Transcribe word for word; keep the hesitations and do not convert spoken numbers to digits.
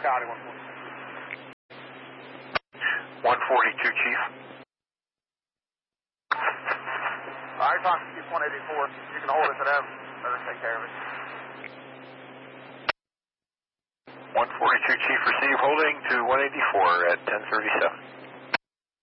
County, one forty-two. one forty-two, Chief. All right, talk to Chief one eighty-four. You can hold it to them. Let us take care of it. one forty-two, Chief, receive holding to one eighty-four at ten thirty-seven.